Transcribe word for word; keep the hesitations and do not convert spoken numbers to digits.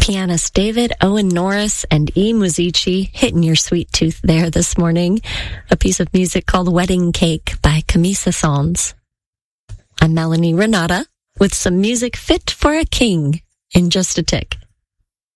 pianist David Owen Norris and E. Musici hitting your sweet tooth there this morning. A piece of music called Wedding Cake by Camille Saint-Saëns. I'm Melanie Renata with some music fit for a king in just a tick.